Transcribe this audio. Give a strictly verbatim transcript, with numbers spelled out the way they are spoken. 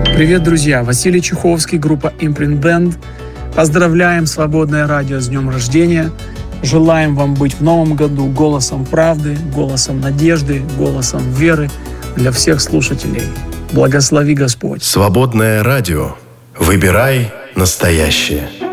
Привет, друзья! Василий Чуховский, группа Imprint Band. Поздравляем Свободное радио с днем рождения. Желаем вам быть в новом году голосом правды, голосом надежды, голосом веры для всех слушателей. Благослови Господь. Свободное радио. Выбирай настоящее.